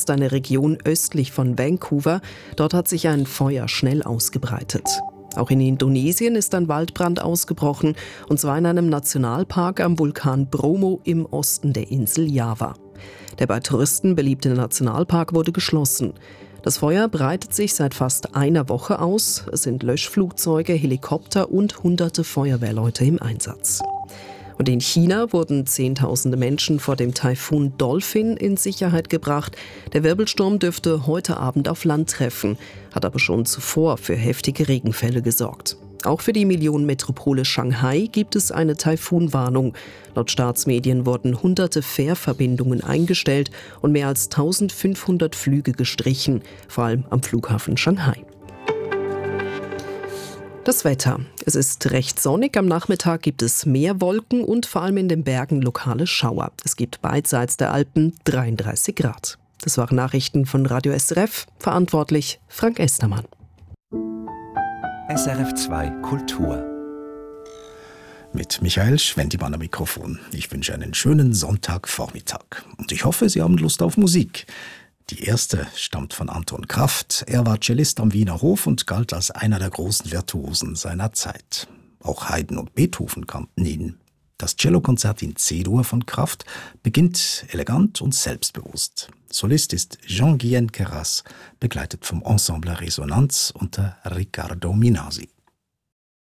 ist eine Region östlich von Vancouver. Dort hat sich ein Feuer schnell ausgebreitet. Auch in Indonesien ist ein Waldbrand ausgebrochen, und zwar in einem Nationalpark am Vulkan Bromo im Osten der Insel Java. Der bei Touristen beliebte Nationalpark wurde geschlossen. Das Feuer breitet sich seit fast einer Woche aus. Es sind Löschflugzeuge, Helikopter und hunderte Feuerwehrleute im Einsatz. Und in China wurden Zehntausende Menschen vor dem Taifun Dolphin in Sicherheit gebracht. Der Wirbelsturm dürfte heute Abend auf Land treffen, hat aber schon zuvor für heftige Regenfälle gesorgt. Auch für die Millionenmetropole Shanghai gibt es eine Taifunwarnung. Laut Staatsmedien wurden hunderte Fährverbindungen eingestellt und mehr als 1500 Flüge gestrichen, vor allem am Flughafen Shanghai. Das Wetter. Es ist recht sonnig, am Nachmittag gibt es mehr Wolken und vor allem in den Bergen lokale Schauer. Es gibt beidseits der Alpen 33 Grad. Das waren Nachrichten von Radio SRF, verantwortlich Frank Estermann. SRF 2 Kultur. Mit Michael Schwendimann am Mikrofon. Ich wünsche einen schönen Sonntagvormittag. Und ich hoffe, Sie haben Lust auf Musik. Die erste stammt von Anton Kraft. Er war Cellist am Wiener Hof und galt als einer der großen Virtuosen seiner Zeit. Auch Haydn und Beethoven kannten ihn. Das Cellokonzert in C-Dur von Kraft beginnt elegant und selbstbewusst. Solist ist Jean-Guyen Queyras, begleitet vom Ensemble Resonanz unter Riccardo Minasi.